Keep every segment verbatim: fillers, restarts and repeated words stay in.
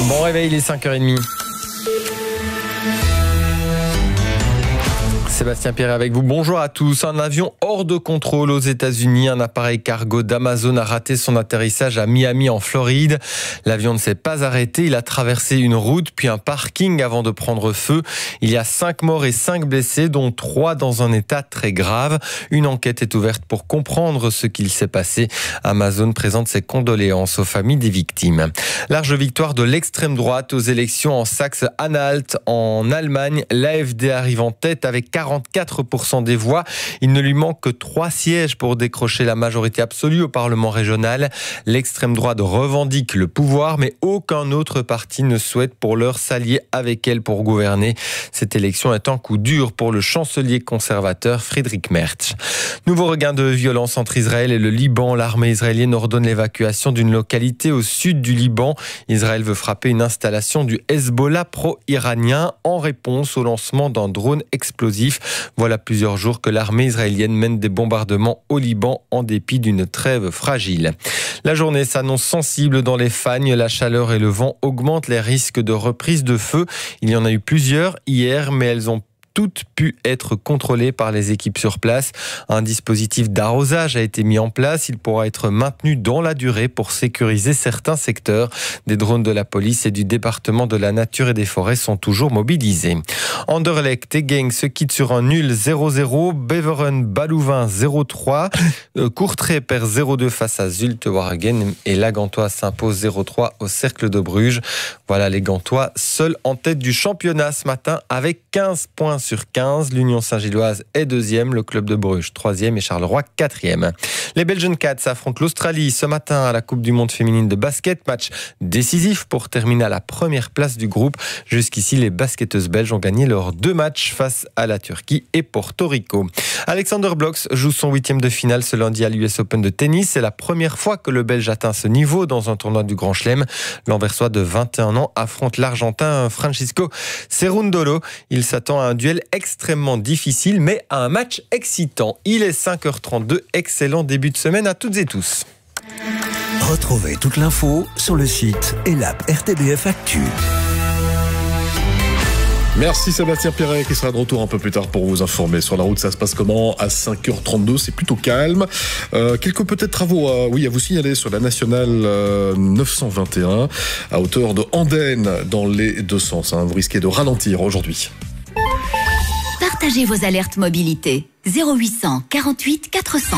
Bon réveil, il est cinq heures trente. Sébastien Pierre avec vous. Bonjour à tous. Un avion hors de contrôle aux États-Unis. Un appareil cargo d'Amazon a raté son atterrissage à Miami en Floride. L'avion ne s'est pas arrêté. Il a traversé une route puis un parking avant de prendre feu. Il y a cinq morts et cinq blessés, dont trois dans un état très grave. Une enquête est ouverte pour comprendre ce qu'il s'est passé. Amazon présente ses condoléances aux familles des victimes. Large victoire de l'extrême droite aux élections en Saxe-Anhalt en Allemagne. L'A F D arrive en tête avec quarante-quatre pour cent des voix. Il ne lui manque que trois sièges pour décrocher la majorité absolue au Parlement régional. L'extrême droite revendique le pouvoir, mais aucun autre parti ne souhaite pour l'heure s'allier avec elle pour gouverner. Cette élection est un coup dur pour le chancelier conservateur Friedrich Merz. Nouveau regain de violence entre Israël et le Liban. L'armée israélienne ordonne l'évacuation d'une localité au sud du Liban. Israël veut frapper une installation du Hezbollah pro-iranien en réponse au lancement d'un drone explosif. Voilà plusieurs jours que l'armée israélienne mène des bombardements au Liban en dépit d'une trêve fragile. La journée s'annonce sensible dans les Fagnes. La chaleur et le vent augmentent les risques de reprise de feu. Il y en a eu plusieurs hier, mais elles ont toutes pu être contrôlées par les équipes sur place. Un dispositif d'arrosage a été mis en place. Il pourra être maintenu dans la durée pour sécuriser certains secteurs. Des drones de la police et du département de la nature et des forêts sont toujours mobilisés. Anderlecht et Genk se quittent sur un nul zéro zéro. Beveren Balouvain zéro trois. Courtrai perd zéro deux face à Zulte Waregem et la Gantois s'impose zéro trois au Cercle de Bruges. Voilà les Gantois seuls en tête du championnat ce matin avec quinze points sur quinze. L'Union Saint-Gilloise est deuxième, le club de Bruges troisième et Charleroi quatrième. Les Belgian Cats affrontent l'Australie ce matin à la Coupe du Monde féminine de basket. Match décisif pour terminer à la première place du groupe. Jusqu'ici, les basketteuses belges ont gagné leurs deux matchs face à la Turquie et Porto Rico. Alexander Blocks joue son huitième de finale ce lundi à l'U S Open de tennis. C'est la première fois que le Belge atteint ce niveau dans un tournoi du Grand Chelem. L'Anversois de vingt et un ans affronte l'Argentin Francisco Cerundolo. Il s'attend à un duel extrêmement difficile, mais à un match excitant. Il est cinq heures trente-deux. Excellent début de semaine à toutes et tous. Retrouvez toute l'info sur le site et l'app R T B F Actu. Merci Sébastien Pierret qui sera de retour un peu plus tard pour vous informer. Sur la route, ça se passe comment? À cinq heures trente-deux, c'est plutôt calme. Euh, quelques peut-être travaux à, oui, à vous signaler sur la nationale euh, neuf cent vingt et un à hauteur de Andenne dans les deux sens. Hein. Vous risquez de ralentir aujourd'hui. Partagez vos alertes mobilité. zéro huit cent quarante-huit quatre cents.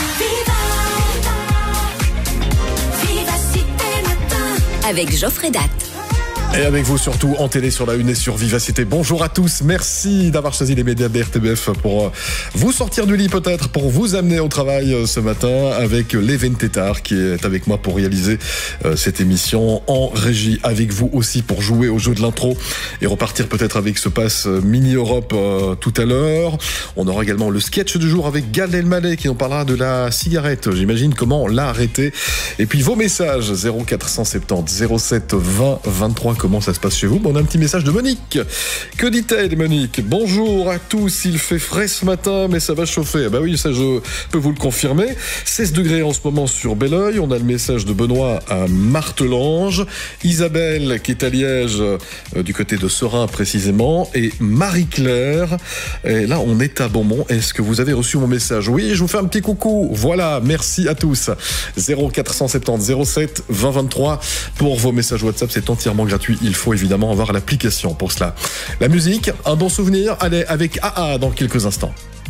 Avec Geoffrey Datt. Et avec vous surtout en télé sur la une et sur Vivacité. Bonjour à tous, merci d'avoir choisi les médias de R T B F pour vous sortir du lit peut-être, pour vous amener au travail ce matin avec Leven Tétard qui est avec moi pour réaliser cette émission en régie, avec vous aussi pour jouer au jeu de l'intro et repartir peut-être avec ce pass Mini Europe tout à l'heure. On aura également le sketch du jour avec Gad Elmaleh qui nous parlera de la cigarette, j'imagine comment on l'a arrêté. Et puis vos messages zéro quatre cent soixante-dix zéro sept vingt vingt-trois. Comment ça se passe chez vous? Bon, on a un petit message de Monique. Que dit-elle, Monique? Bonjour à tous, il fait frais ce matin, mais ça va chauffer. Ah bah oui, ça je peux vous le confirmer. seize degrés en ce moment sur Belleuil. On a le message de Benoît à Martelange. Isabelle qui est à Liège, euh, du côté de Serein précisément. Et Marie-Claire. Et là, on est à Beaumont. Est-ce que vous avez reçu mon message? Oui, je vous fais un petit coucou. Voilà, merci à tous. zéro quatre cent soixante-dix zéro sept vingt vingt-trois pour vos messages WhatsApp. C'est entièrement gratuit. Il faut évidemment avoir l'application pour cela. La musique, un bon souvenir, allez avec A A dans quelques instants.